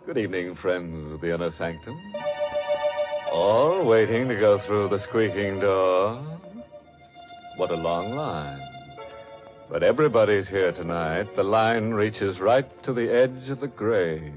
Good evening, friends of the Inner Sanctum. All waiting to go through the squeaking door. What a long line. But everybody's here tonight. The line reaches right to the edge of the grave.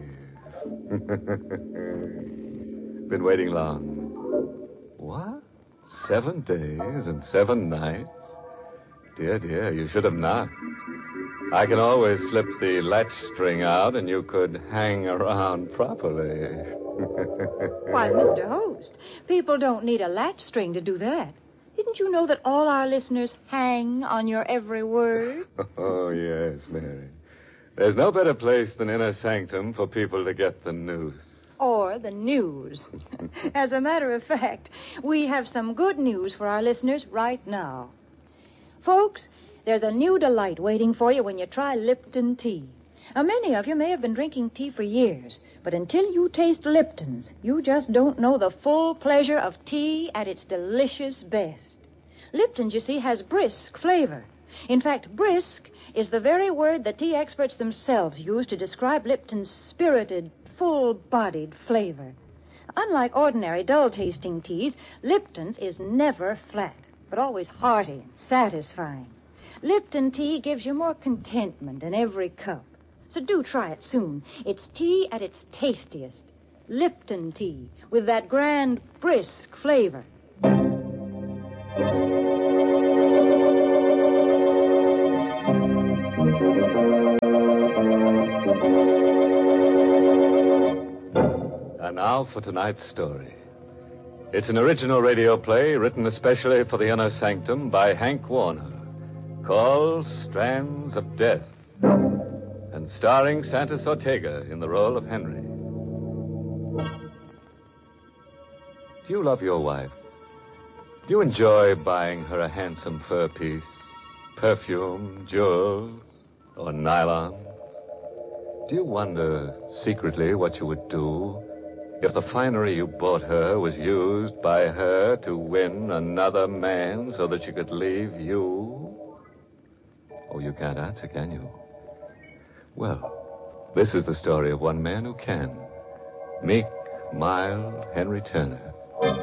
Been waiting long. What? 7 days and 7 nights? Dear, you should have knocked. I can always slip the latch string out and you could hang around properly. Why, Mr. Host, people don't need a latch string to do that. Didn't you know that all our listeners hang on your every word? Oh, yes, Mary. There's no better place than Inner Sanctum for people to get the news. Or the news. As a matter of fact, we have some good news for our listeners right now. Folks, there's a new delight waiting for you when you try Lipton tea. Now, many of you may have been drinking tea for years, but until you taste Lipton's, you just don't know the full pleasure of tea at its delicious best. Lipton's, you see, has brisk flavor. In fact, brisk is the very word the tea experts themselves use to describe Lipton's spirited, full-bodied flavor. Unlike ordinary dull-tasting teas, Lipton's is never flat, but always hearty and satisfying. Lipton tea gives you more contentment in every cup. So do try it soon. It's tea at its tastiest. Lipton tea with that grand, brisk flavor. And now for tonight's story. It's an original radio play written especially for the Inner Sanctum by Hank Warner, called Strands of Death, and starring Santos Ortega in the role of Henry. Do you love your wife? Do you enjoy buying her a handsome fur piece, perfume, jewels, or nylons? Do you wonder secretly what you would do if the finery you bought her was used by her to win another man so that she could leave you? Oh, you can't answer, can you? Well, this is the story of one man who can. Meek, mild Henry Turner.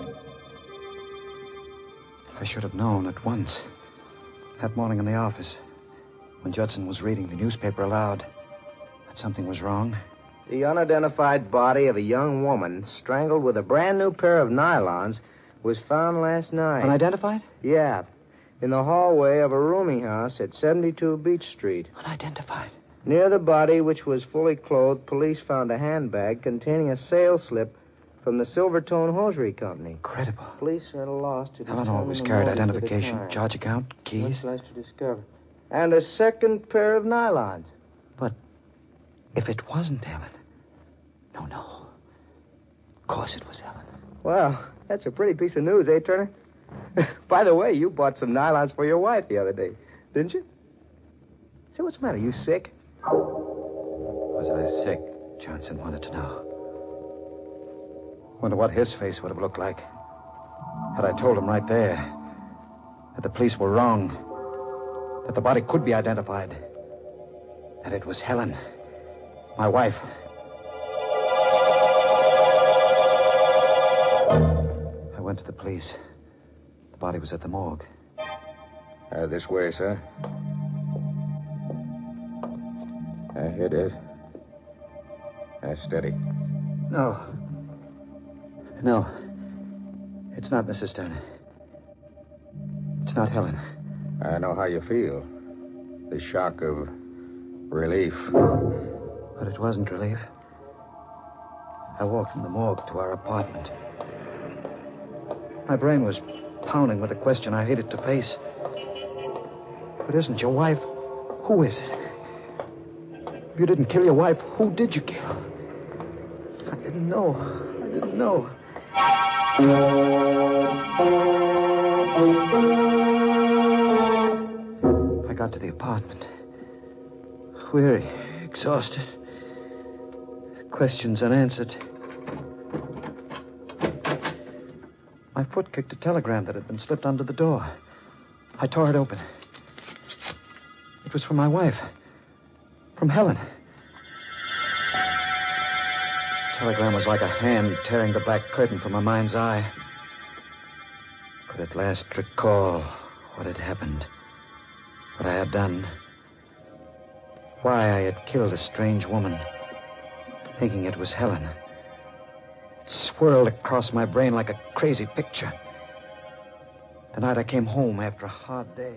I should have known at once. That morning in the office, when Judson was reading the newspaper aloud, that something was wrong. The unidentified body of a young woman strangled with a brand new pair of nylons was found last night. Unidentified? Yeah. In the hallway of a rooming house at 72 Beach Street. Unidentified? Near the body, which was fully clothed, police found a handbag containing a sales slip from the Silvertone Hosiery Company. Incredible. Police are at a loss to Helen determine always the carried motive for the identification, crime. charge account, keys. Much less to discover. And a second pair of nylons. But if it wasn't Helen... No. Of course it was Helen. Well, that's a pretty piece of news, eh, Turner? By the way, you bought some nylons for your wife the other day, didn't you? Say, what's the matter? You sick? Was I sick? Johnson wanted to know. Wonder what his face would have looked like had I told him right there that the police were wrong, that the body could be identified, that it was Helen, my wife. I went to the police. The body was at the morgue. This way, sir. Here it is. Steady. No. It's not Mrs. Turner. It's not Helen. I know how you feel. The shock of relief. But it wasn't relief. I walked from the morgue to our apartment. My brain was pounding with a question I hated to face. If it isn't your wife, who is it? If you didn't kill your wife, who did you kill? I didn't know. I got to the apartment. Weary, exhausted. Questions unanswered. My foot kicked a telegram that had been slipped under the door. I tore it open. It was from my wife. From Helen. telegram was like a hand tearing the black curtain from my mind's eye. Could at last recall what had happened, what I had done, why I had killed a strange woman, thinking it was Helen. It swirled across my brain like a crazy picture. The night I came home after a hard day.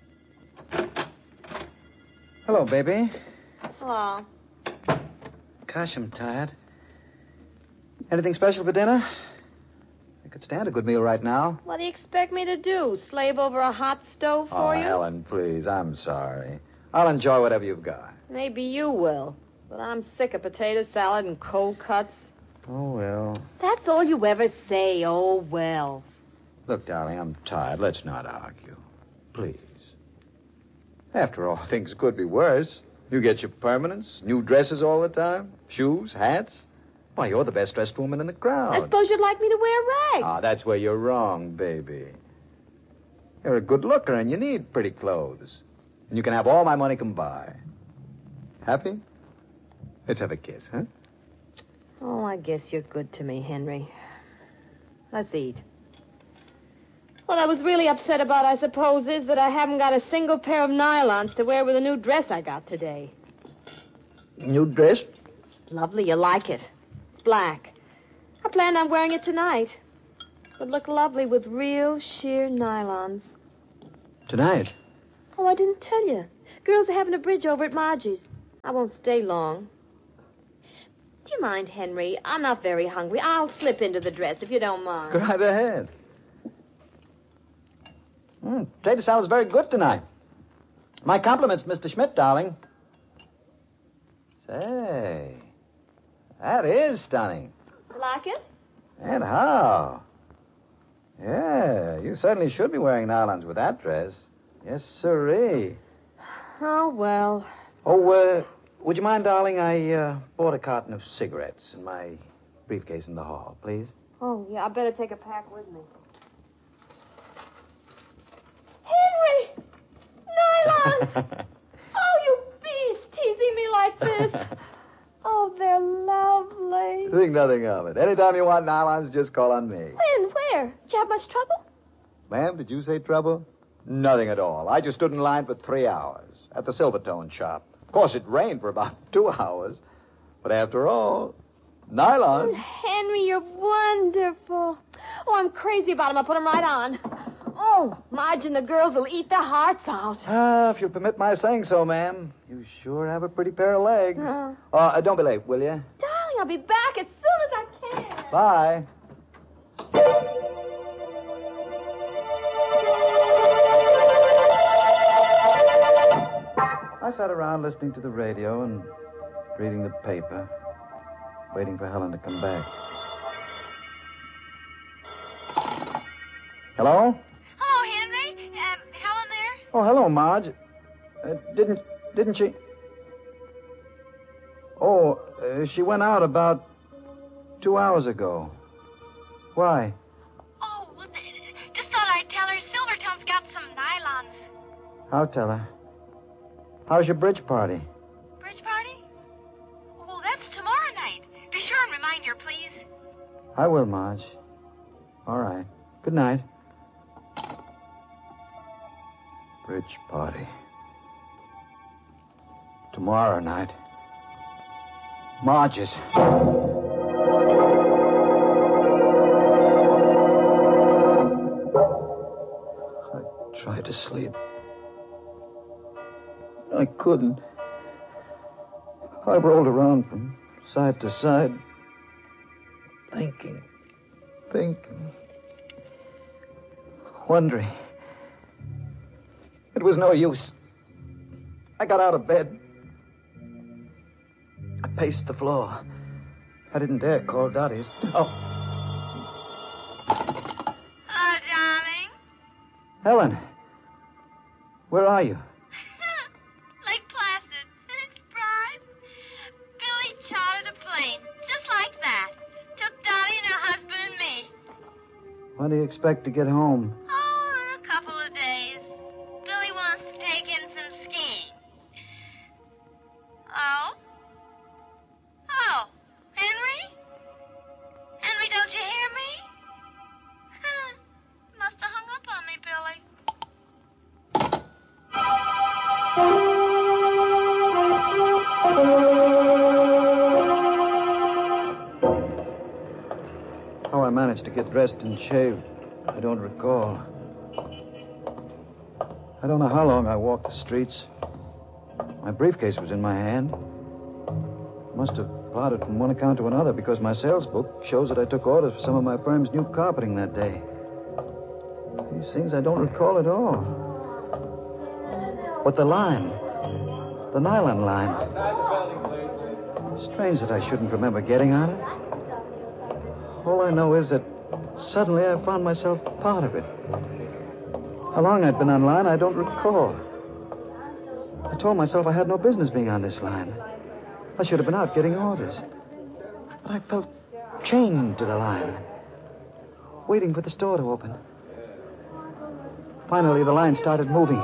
Hello, baby. Hello. Gosh, I'm tired. Anything special for dinner? I could stand a good meal right now. What do you expect me to do? Slave over a hot stove for you? Helen, please. I'm sorry. I'll enjoy whatever you've got. Maybe you will. But I'm sick of potato salad and cold cuts. Oh, well. That's all you ever say, oh, well. Look, darling, I'm tired. Let's not argue. Please. After all, things could be worse. You get your permanents, new dresses all the time, shoes, hats. Why, you're the best-dressed woman in the crowd. I suppose you'd like me to wear rags. Ah, that's where you're wrong, baby. You're a good looker, and you need pretty clothes. And you can have all my money can buy. Happy? Let's have a kiss, huh? Oh, I guess you're good to me, Henry. Let's eat. What I was really upset about, I suppose, is that I haven't got a single pair of nylons to wear with a new dress I got today. New dress? Lovely, you like it. It's black. I planned on wearing it tonight. Would look lovely with real sheer nylons. Tonight? Oh, I didn't tell you. Girls are having a bridge over at Margie's. I won't stay long. Do you mind, Henry? I'm not very hungry. I'll slip into the dress if you don't mind. Go right ahead. Potato salad's very good tonight. My compliments, Mr. Schmidt, darling. Say, that is stunning. You like it? And how? Yeah, you certainly should be wearing nylons with that dress. Yes, sirree. Oh, well. Oh, would you mind, darling? I bought a carton of cigarettes in my briefcase in the hall, please. Oh, yeah, I better take a pack with me. Henry! Nylons! Oh, you beast, teasing me like this. Oh, they're lovely. Think nothing of it. Anytime you want nylons, just call on me. When? Where? Did you have much trouble? Ma'am, did you say trouble? Nothing at all. I just stood in line for 3 hours at the Silvertone shop. Of course, it rained for about 2 hours. But after all, nylon. Oh, Henry, you're wonderful. Oh, I'm crazy about them. I'll put them right on. Oh, Marge and the girls will eat their hearts out. If you'll permit my saying so, ma'am. You sure have a pretty pair of legs. Don't be late, will you? Darling, I'll be back as soon as I can. Bye. I sat around listening to the radio and reading the paper, waiting for Helen to come back. Hello? Hello, Henry. Helen there? Oh, hello, Marge. Didn't she? Oh, she went out about 2 hours ago. Why? Oh, well, just thought I'd tell her Silvertone's got some nylons. I'll tell her. How's your bridge party? Bridge party? Well, that's tomorrow night. Be sure and remind her, please. I will, Marge. All right. Good night. Bridge party. Tomorrow night. Marge's. I tried to sleep. I couldn't. I rolled around from side to side, thinking, wondering. It was no use. I got out of bed. I paced the floor. I didn't dare call Dottie's. Oh. Oh, darling. Helen, where are you? Lake Placid. Surprise. Billy chartered a plane, just like that. Took Dottie and her husband and me. When do you expect to get home? Oh, in a couple of days. Billy wants to take in some skiing. Oh? Oh, Henry? managed to get dressed and shaved, I don't recall. I don't know how long I walked the streets. My briefcase was in my hand. Must have plodded from one account to another because my sales book shows that I took orders for some of my firm's new carpeting that day. These things I don't recall at all. But the line, the nylon line. Strange that I shouldn't remember getting on it. All I know is that suddenly I found myself part of it. How long I'd been on line, I don't recall. I told myself I had no business being on this line. I should have been out getting orders. But I felt chained to the line, waiting for the store to open. Finally, the line started moving.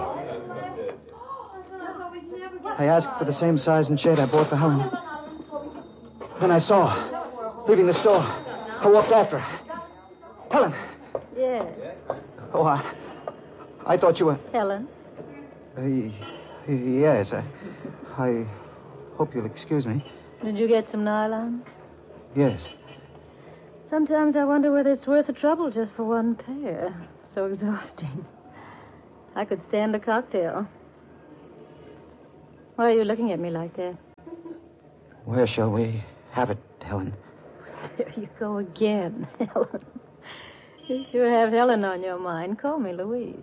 I asked for the same size and shade I bought for Helen. Then I saw her, leaving the store. I walked after her. Helen! Yes. Oh, I thought you were... Helen? Yes, I hope you'll excuse me. Did you get some nylon? Yes. Sometimes I wonder whether it's worth the trouble just for one pair. So exhausting. I could stand a cocktail. Why are you looking at me like that? Where shall we have it, Helen? There you go again, Helen. You sure have Helen on your mind. Call me Louise.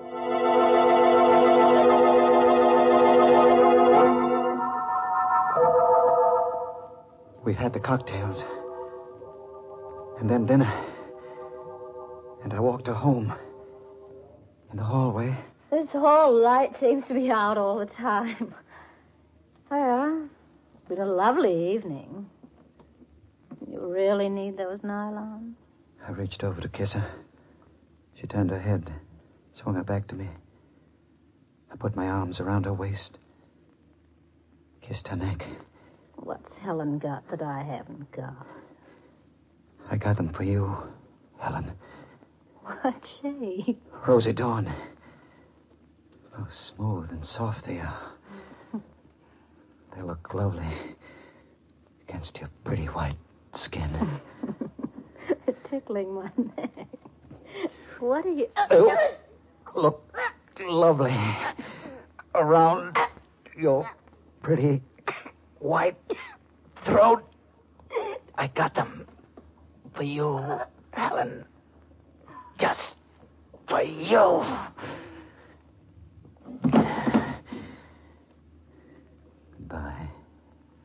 We had the cocktails. And then dinner. And I walked her home. In the hallway. This whole light seems to be out all the time. Well, it's been a lovely evening. You really need those nylons? I reached over to kiss her. She turned her head, swung her back to me. I put my arms around her waist, kissed her neck. What's Helen got that I haven't got? I got them for you, Helen. What shade? Rosy dawn. Oh, smooth and soft they are. They look lovely against your pretty white skin. Tickling my neck. What are you... Look lovely around your pretty white throat. I got them for you, Helen. Just for you.